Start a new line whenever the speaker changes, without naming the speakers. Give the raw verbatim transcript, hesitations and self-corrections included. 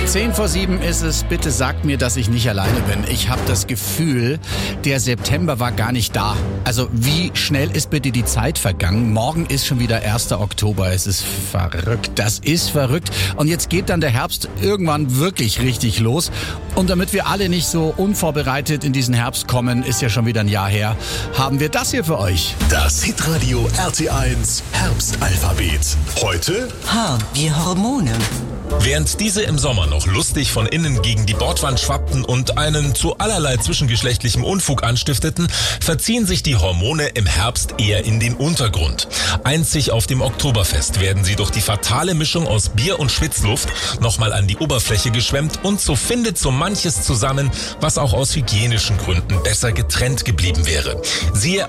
Zehn vor sieben ist es. Bitte sagt mir, dass ich nicht alleine bin. Ich habe das Gefühl, der September war gar nicht da. Also wie schnell ist bitte die Zeit vergangen? Morgen ist schon wieder erster Oktober. Es ist verrückt. Das ist verrückt. Und jetzt geht dann der Herbst irgendwann wirklich richtig los. Und damit wir alle nicht so unvorbereitet in diesen Herbst kommen, ist ja schon wieder ein Jahr her, haben wir das hier für euch.
Das Hitradio R T eins Herbstalphabet. Heute
H wie Hormone.
Während diese im Sommer noch lustig von innen gegen die Bordwand schwappten und einen zu allerlei zwischengeschlechtlichem Unfug anstifteten, verziehen sich die Hormone im Herbst eher in den Untergrund. Einzig auf dem Oktoberfest werden sie durch die fatale Mischung aus Bier und Schwitzluft nochmal an die Oberfläche geschwemmt und so findet so manches zusammen, was auch aus hygienischen Gründen besser getrennt geblieben wäre. Siehe